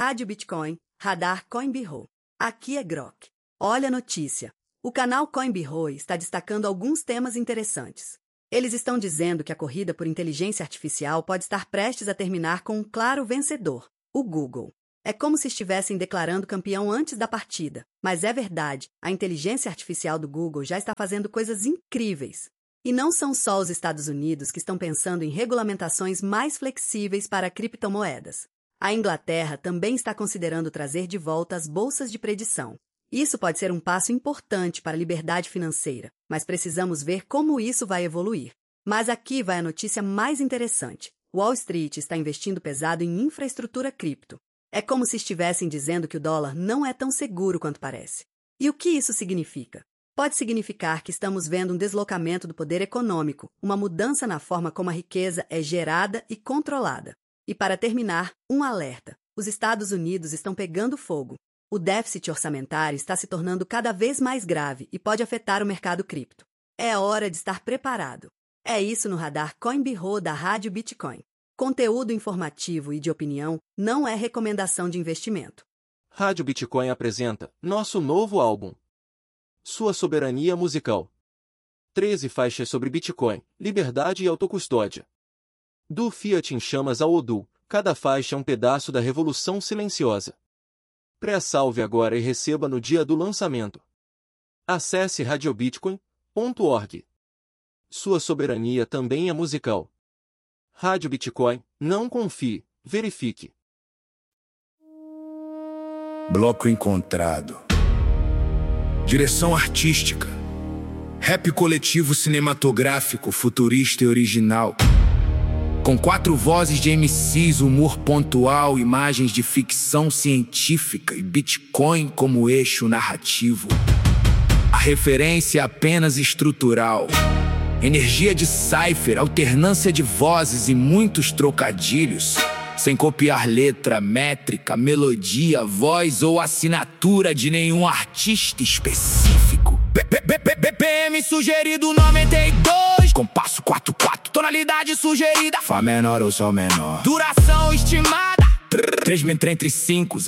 Rádio Bitcoin, Radar CoinBiro. Aqui é Grok. Olha a notícia. O canal CoinBiro está destacando alguns temas interessantes. Eles estão dizendo que a corrida por inteligência artificial pode estar prestes a terminar com um claro vencedor, o Google. É como se estivessem declarando campeão antes da partida. Mas é verdade, a inteligência artificial do Google já está fazendo coisas incríveis. E não são só os Estados Unidos que estão pensando em regulamentações mais flexíveis para criptomoedas. A Inglaterra também está considerando trazer de volta as bolsas de predição. Isso pode ser um passo importante para a liberdade financeira, mas precisamos ver como isso vai evoluir. Mas aqui vai a notícia mais interessante. Wall Street está investindo pesado em infraestrutura cripto. É como se estivessem dizendo que o dólar não é tão seguro quanto parece. E o que isso significa? Pode significar que estamos vendo um deslocamento do poder econômico, uma mudança na forma como a riqueza é gerada e controlada. E para terminar, um alerta. Os Estados Unidos estão pegando fogo. O déficit orçamentário está se tornando cada vez mais grave e pode afetar o mercado cripto. É hora de estar preparado. É isso no Radar CoinBiro da Rádio Bitcoin. Conteúdo informativo e de opinião não é recomendação de investimento. Rádio Bitcoin apresenta nosso novo álbum. Sua soberania musical. 13 faixas sobre Bitcoin, liberdade e autocustódia. Do Fiat em chamas ao Odoo, cada faixa é um pedaço da revolução silenciosa. Pré-salve agora e receba no dia do lançamento. Acesse radiobitcoin.org. Sua soberania também é musical. Rádio Bitcoin, não confie, verifique. Bloco encontrado. Direção artística. Rap coletivo cinematográfico, futurista e original. Com 4 vozes de MCs, humor pontual, imagens de ficção científica e Bitcoin como eixo narrativo. A referência é apenas estrutural. Energia de cipher, alternância de vozes e muitos trocadilhos. Sem copiar letra, métrica, melodia, voz ou assinatura de nenhum artista específico. BPM sugerido 92, compasso 4/4, tonalidade sugerida Fá menor ou Sol menor, duração estimada 3 entre 5.